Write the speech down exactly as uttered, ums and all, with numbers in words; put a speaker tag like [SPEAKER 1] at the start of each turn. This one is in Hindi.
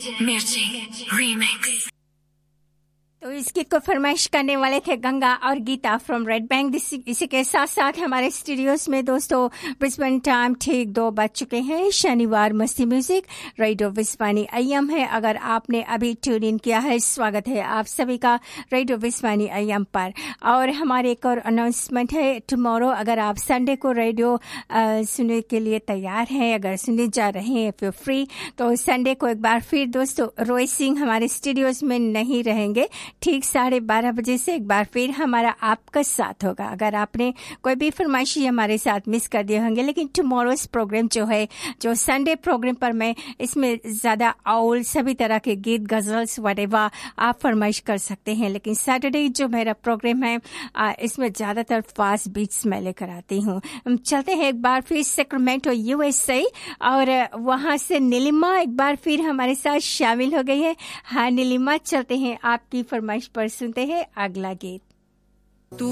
[SPEAKER 1] मिर्ची रीमिक्स।
[SPEAKER 2] तो इस गीत को फरमाइश करने वाले थे गंगा और गीता फ्रॉम रेड बैंक। इसी के साथ साथ हमारे स्टूडियोज में दोस्तों ब्रिस्बेन टाइम ठीक दो बज चुके हैं। शनिवार मस्ती म्यूजिक रेडियो विस्वानी अय्यम है। अगर आपने अभी ट्यून इन किया है, स्वागत है आप सभी का रेडियो विस्वानी अय्यम पर। और हमारे एक और अनाउंसमेंट है, टुमारो अगर आप संडे को रेडियो सुनने के लिए तैयार हैं, अगर सुनने जा रहे हैं फिर फ्री, तो संडे को एक बार फिर दोस्तों रोय सिंह हमारे स्टूडियोज में नहीं रहेंगे। ठीक साढ़े बारह बजे से एक बार फिर हमारा आपका साथ होगा। अगर आपने कोई भी फरमाइशी हमारे साथ मिस कर दिए होंगे, लेकिन टुमारोज प्रोग्राम जो है, जो संडे प्रोग्राम पर मैं इसमें ज्यादा आउल सभी तरह के गीत गजल्स वटेवर आप फरमाइश कर सकते हैं। लेकिन सैटरडे जो मेरा प्रोग्राम है इसमें ज्यादातर फास्ट बीट्स मैं लेकर आती हूँ। चलते हैं एक बार फिर सैक्रामेंटो यूएसए, और वहां से नीलिमा एक बार फिर हमारे साथ शामिल हो गई है। हाँ नीलिमा, चलते हैं आपकी फरमाइश पर, सुनते हैं अगला गीत।